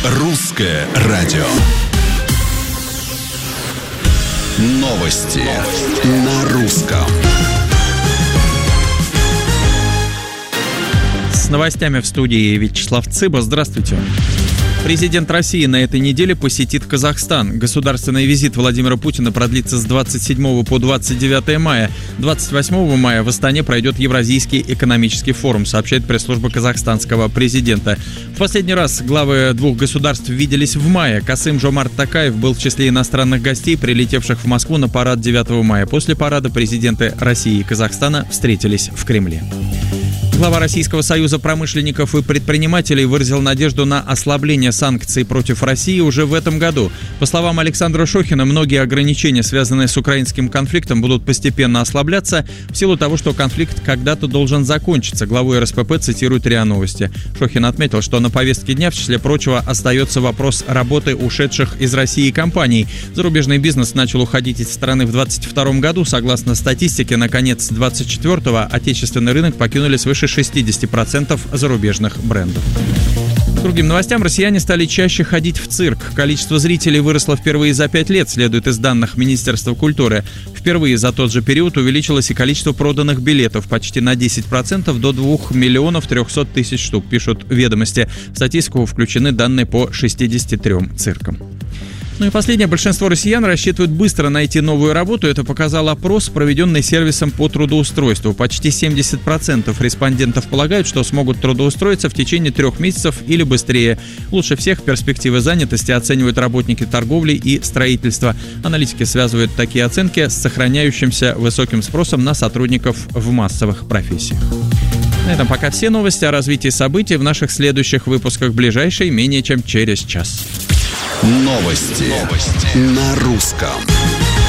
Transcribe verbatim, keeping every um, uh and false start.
Русское радио. Новости, Новости. на русском. С новостями в студии Вячеслав Цыба. Здравствуйте. Президент России на этой неделе посетит Казахстан. Государственный визит Владимира Путина продлится с двадцать седьмого по двадцать девятое мая. двадцать восьмого мая в Астане пройдет Евразийский экономический форум, сообщает пресс-служба казахстанского президента. В последний раз главы двух государств виделись в мае. Касым-Жомарт Токаев был в числе иностранных гостей, прилетевших в Москву на парад девятого мая. После парада президенты России и Казахстана встретились в Кремле. Глава Российского союза промышленников и предпринимателей выразил надежду на ослабление санкций против России уже в этом году. По словам Александра Шохина, многие ограничения, связанные с украинским конфликтом, будут постепенно ослабляться в силу того, что конфликт когда-то должен закончиться. Главу эр эс пэ пэ цитирует РИА Новости. Шохин отметил, что на повестке дня, в числе прочего, остается вопрос работы ушедших из России компаний. Зарубежный бизнес начал уходить из страны в двадцать втором году. Согласно статистике, на конец двадцать четвёртого отечественный рынок покинули свыше шестьдесят процентов зарубежных брендов. К другим новостям, россияне стали чаще ходить в цирк. Количество зрителей выросло впервые за пять лет, следует из данных Министерства культуры. Впервые за тот же период увеличилось и количество проданных билетов почти на десять процентов до двух миллионов трехсот тысяч штук, пишут «Ведомости». В статистику включены данные по шестидесяти трём циркам. Ну и последнее. Большинство россиян рассчитывают быстро найти новую работу. Это показал опрос, проведенный сервисом по трудоустройству. Почти семьдесят процентов респондентов полагают, что смогут трудоустроиться в течение трех месяцев или быстрее. Лучше всех перспективы занятости оценивают работники торговли и строительства. Аналитики связывают такие оценки с сохраняющимся высоким спросом на сотрудников в массовых профессиях. На этом пока все новости. О развитии событий в наших следующих выпусках ближайшей менее чем через час. Новости, Новости. на русском.